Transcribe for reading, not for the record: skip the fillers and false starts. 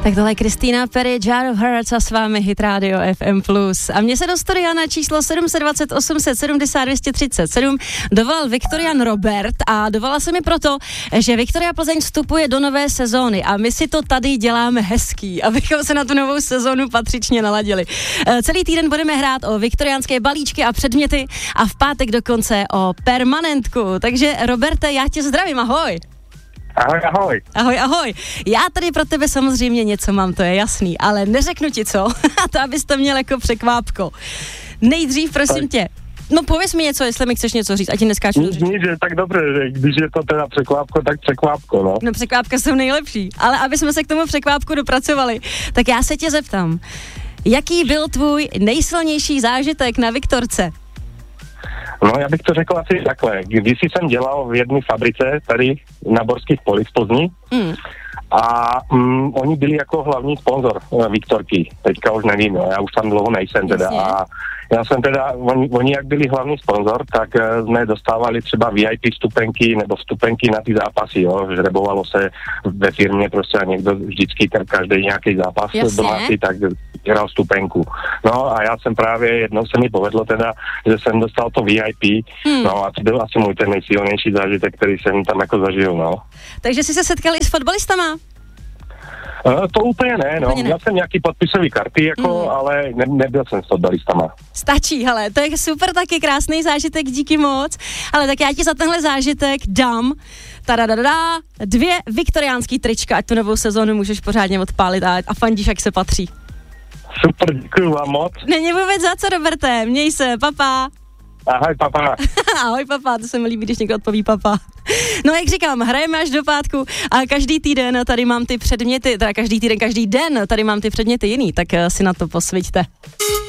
Tak tohle je Kristýna Perry, Jar of Hearts a s vámi Hit Radio FM+. A mně se do studia na číslo 720 870 237 dovolal Viktorian Robert a dovolal se mi proto, že Viktoria Plzeň vstupuje do nové sezóny a my si to tady děláme hezký, abychom se na tu novou sezónu patřičně naladili. Celý týden budeme hrát o viktoriánské balíčky a předměty a v pátek dokonce o permanentku. Takže Roberte, já tě zdravím, ahoj. Ahoj, ahoj. Ahoj, ahoj. Já tady pro tebe samozřejmě něco mám, to je jasný, ale neřeknu ti co, a to abys to měl jako překvápko. Nejdřív, prosím tě, no pověz mi něco, jestli mi chceš něco říct, ať ti neskáču do řeči. Nic, tak dobře, když je to teda překvápko, tak překvápko, no. No překvápka jsou nejlepší, ale aby jsme se k tomu překvápku dopracovali, tak já se tě zeptám, jaký byl tvůj nejsilnější zážitek na Viktorce? No, já bych to řekl asi takhle. Když jsem dělal v jedné fabrice tady na Borských polích v Plzni a oni byli jako hlavní sponzor Viktorky. Teďka už nevím, no, já už tam dlouho nejsem teda. A já jsem teda, oni jak byli hlavní sponzor, tak jsme dostávali třeba VIP vstupenky nebo vstupenky na ty zápasy, jo. Žrebovalo se ve firmě prostě a někdo vždycky každý nějaký zápas domácí, tak dělal vstupenku. No a já jsem právě, jednou se mi povedlo teda, že jsem dostal to VIP, no a to byl asi můj ten nejsilnější zážitek, který jsem tam jako zažil, no. Takže jsi se setkali s fotbalistama? To úplně ne, no. Měl jsem nějaký podpisový karty, jako, ale nebyl jsem s fotbalistama. Stačí, hele, to je super, taky krásný zážitek, díky moc. Ale tak já ti za tenhle zážitek dám 2 viktoriánský trička, ať tu novou sezónu můžeš pořádně odpálit a fandíš, jak se patří. Super, děkuju vám moc. Není vůbec za co, Roberte, měj se, papa. Ahoj, papa. Ahoj, papa, to se mi líbí, když někdo odpoví papa. No, jak říkám, hrajeme až do pátku a každý týden tady mám ty předměty, teda každý den tady mám ty předměty jiný, tak si na to posviťte.